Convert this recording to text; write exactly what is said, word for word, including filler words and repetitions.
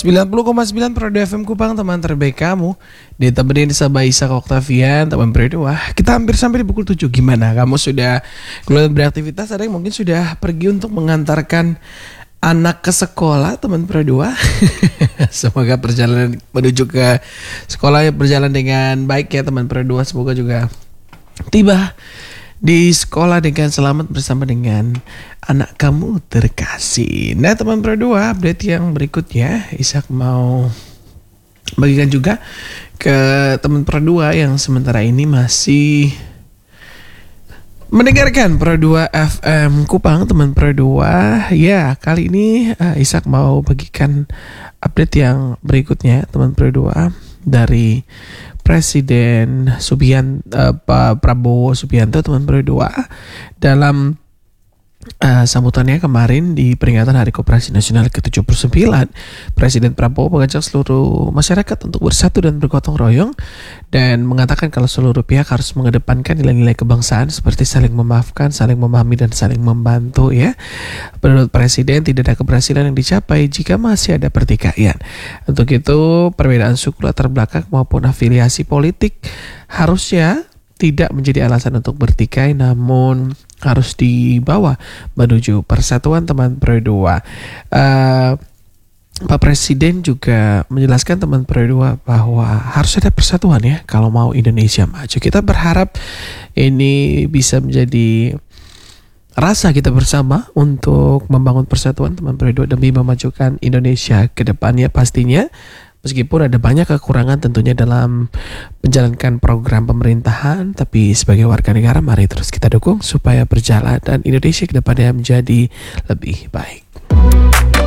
sembilan puluh koma sembilan Pro F M Kupang, teman terbaik kamu. Ditemenin sama Isak Oktavian, teman Pro. Wah, kita hampir sampai di pukul tujuh. Gimana? Kamu sudah keluar beraktivitas? Ada yang mungkin sudah pergi untuk mengantarkan anak ke sekolah, teman Pro. Semoga perjalanan menuju ke sekolah berjalan dengan baik ya, teman Pro. Semoga juga tiba di sekolah dengan selamat bersama dengan anak kamu terkasih. Nah, teman Pro, update yang berikutnya Isak mau bagikan juga ke teman Pro yang sementara ini masih mendengarkan Pro F M Kupang, teman Pro. Ya, kali ini uh, Isak mau bagikan update yang berikutnya, teman Pro, dari Presiden Subian uh, Pak Prabowo Subianto, teman Pro, dalam uh, sambutannya kemarin di peringatan Hari Koperasi Nasional ke tujuh puluh sembilan. Presiden Prabowo mengajak seluruh masyarakat untuk bersatu dan bergotong royong dan mengatakan kalau seluruh pihak harus mengedepankan nilai-nilai kebangsaan seperti saling memaafkan, saling memahami, dan saling membantu ya. Menurut Presiden, tidak ada keberhasilan yang dicapai jika masih ada pertikaian. Untuk itu, perbedaan suku, latar belakang maupun afiliasi politik harusnya tidak menjadi alasan untuk bertikai, namun harus dibawa menuju persatuan, teman Pro. Uh, Pak Presiden juga menjelaskan, teman Pro, bahwa harus ada persatuan ya kalau mau Indonesia maju. Kita berharap ini bisa menjadi rasa kita bersama untuk membangun persatuan, teman Pro, demi memajukan Indonesia ke depannya pastinya. Meskipun ada banyak kekurangan tentunya dalam menjalankan program pemerintahan, tapi sebagai warga negara mari terus kita dukung supaya berjalan dan Indonesia ke depannya menjadi lebih baik.